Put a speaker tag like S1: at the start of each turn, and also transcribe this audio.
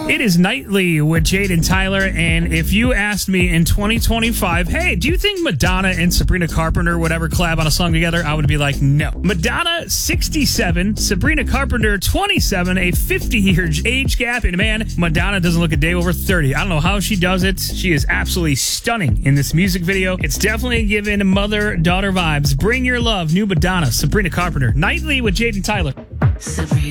S1: It is Nightly with Jade and Tyler, and if you asked me in 2025, hey, do you think Madonna and Sabrina Carpenter would ever collab on a song together? I would be like, no. Madonna, 67, Sabrina Carpenter, 27, a 50-year age gap, and man, Madonna doesn't look a day over 30. I don't know how she does it. She is absolutely stunning in this music video. It's definitely giving mother-daughter vibes. Bring Your Love, new Madonna, Sabrina Carpenter. Nightly with Jade and Tyler.